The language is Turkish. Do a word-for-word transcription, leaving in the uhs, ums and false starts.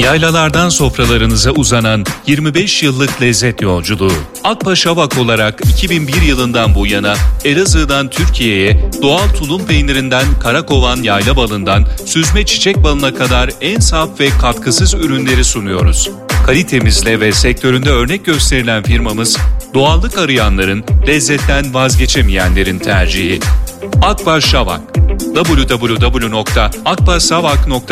Yaylalardan sofralarınıza uzanan yirmi beş yıllık lezzet yolculuğu. Akbaş Avak olarak iki bin bir yılından bu yana Elazığ'dan Türkiye'ye doğal tulum peynirinden karakovan yayla balından süzme çiçek balına kadar en saf ve katkısız ürünleri sunuyoruz. Kalitemizle ve sektöründe örnek gösterilen firmamız, doğallık arayanların, lezzetten vazgeçemeyenlerin tercihi. Akbaş Avak. double-u double-u double-u nokta akbaş avak nokta